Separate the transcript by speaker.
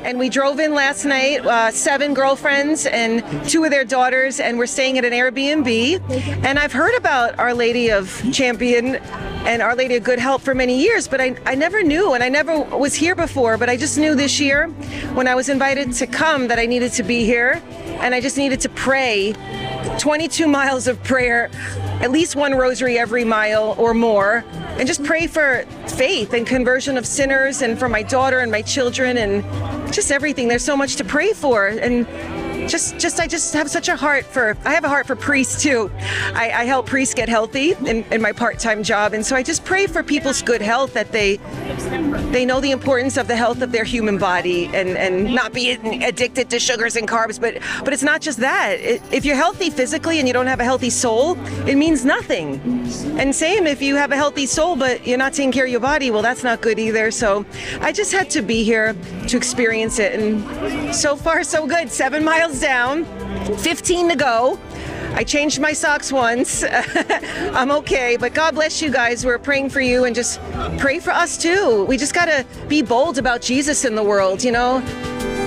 Speaker 1: And we drove in last night, 7 girlfriends and 2 of their daughters, and we're staying at an Airbnb. And I've heard about Our Lady of Champion and Our Lady of Good Help for many years, but I never knew, and I never was here before, but I just knew this year when I was invited to come that I needed to be here, and I just needed to pray 22 miles of prayer, at least 1 rosary every mile or more, and just pray for faith and conversion of sinners and for my daughter and my children and just everything. There's so much to pray for, and I just have such a heart for, I have a heart for priests too. I help priests get healthy in my part-time job, and so I just pray for people's good health, that they know the importance of the health of their human body and not be addicted to sugars and carbs, but it's not just that. If you're healthy physically and you don't have a healthy soul, it means nothing. And same if you have a healthy soul but you're not taking care of your body, well, that's not good either. So I just had to be here to experience it, and so far so good. 7 miles down, 15 to go. I changed my socks once. I'm okay, but God bless you guys. We're praying for you, and just pray for us too. We just gotta be bold about Jesus in the world, you know?